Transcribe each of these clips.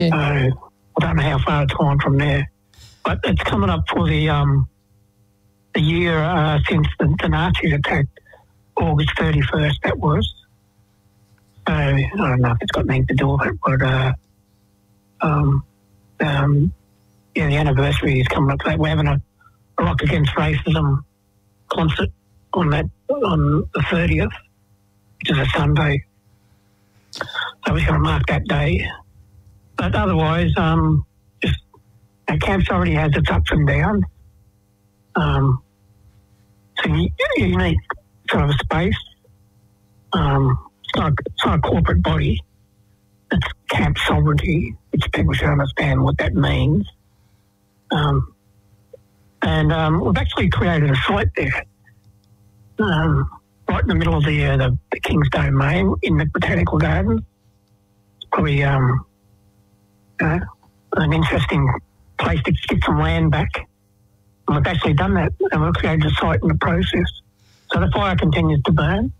Yeah. So I don't know how far it's gone from there. But it's coming up for the year since the Nazis attacked, August 31st, that was. So I don't know if it's got anything to do with it, but the anniversary is coming up. We're having a Rock Against Racism concert on the 30th, which is a Sunday. So we're going to mark that day. But otherwise, camps already has its ups and downs. So you need sort of a space. It's not a corporate body. It's camp sovereignty, which people should understand what that means. And we've actually created a site there, right in the middle of the King's Domain in the Botanical Gardens. It's probably an interesting place to get some land back. And we've actually done that, and we've created a site in the process. So the fire continues to burn.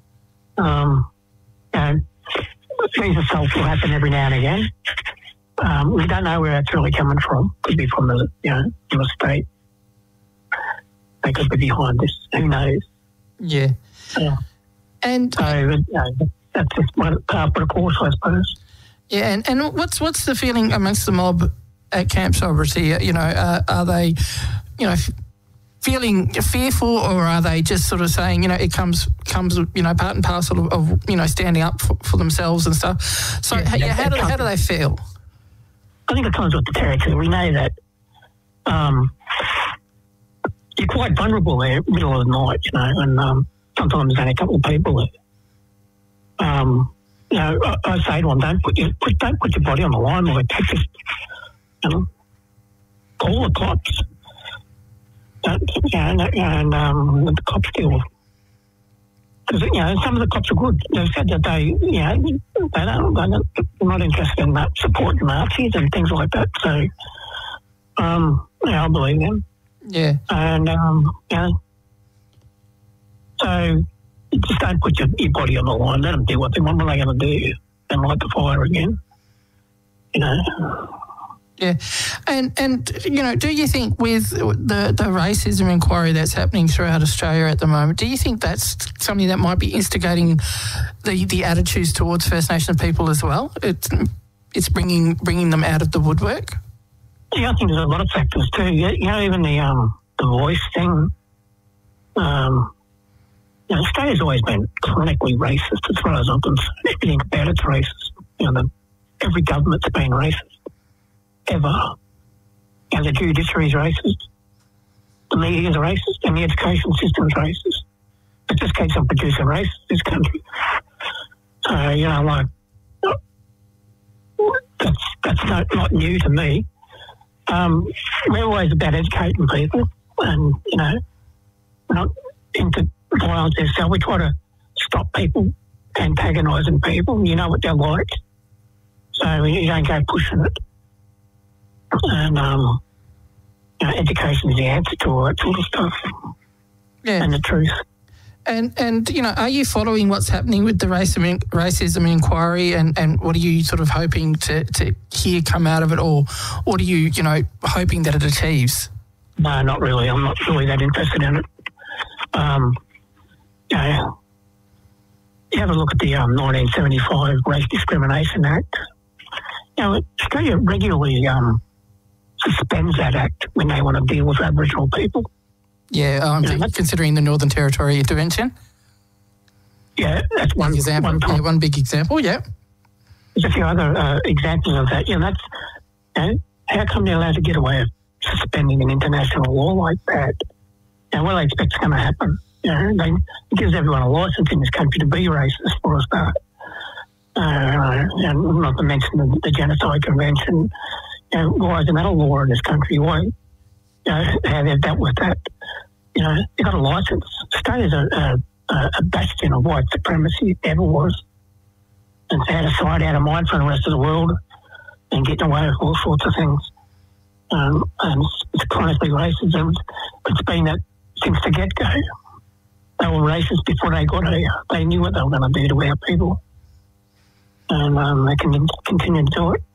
Things of self will happen every now and again. We don't know where it's really coming from. Could be from the state. They could be behind this. Who knows? Yeah. And so that's just one part of the course, I suppose. Yeah, and what's the feeling amongst the mob at Camp Sovereignty? Are they, feeling fearful, or are they just sort of saying, it comes part and parcel of standing up for themselves and stuff? So how do they feel? I think it comes with the territory. We know that you're quite vulnerable there, middle of the night, and sometimes there's only a couple of people there. I say to them, don't put your body on the line, like just, call the cops. And the cops deal. Because some of the cops are good. They've said that they're not interested in that supporting Nazis and things like that. So, I believe them. Yeah. And so you just don't put your body on the line. Let them do what they want. What are they going to do? And light the fire again. Yeah, and do you think with the racism inquiry that's happening throughout Australia at the moment, do you think that's something that might be instigating the attitudes towards First Nations people as well? It's bringing them out of the woodwork. Yeah, I think there's a lot of factors too. Even the voice thing. Australia's always been chronically racist as far as I'm concerned. Everything about it's racist. Every government's been racist. Ever. And the judiciary is racist. The media is racist, and the education system is racist. It just keeps on producing racists in this country. So, that's not new to me. We're always about educating people, and, we're not into violence ourselves. We try to stop people antagonising people. You know what they're like. So you don't go pushing it. And education is the answer to all that sort of stuff. Yeah. And the truth. And are you following what's happening with the racism inquiry, and what are you sort of hoping to hear come out of it, or what are you, hoping that it achieves? No, not really. I'm not really that interested in it. You have a look at the 1975 Race Discrimination Act. Australia regularly suspends that act when they want to deal with Aboriginal people. Yeah, considering the Northern Territory intervention. Yeah, that's one example. One big example. Yeah, there's a few other examples of that. That's how come they're allowed to get away with suspending an international law like that? And what do they expect is going to happen? It gives everyone a licence in this country to be racist for a start. And not to mention the Genocide Convention. Why isn't that a law in this country? Why? How they've dealt with that? They've got a licence. Australia's a bastion of white supremacy. It ever was. And it's out of sight, out of mind for the rest of the world, and getting away with all sorts of things. And it's chronically racist. It's been that since the get-go. They were racist before they got here. They knew what they were going to do to our people. And they can continue to do it.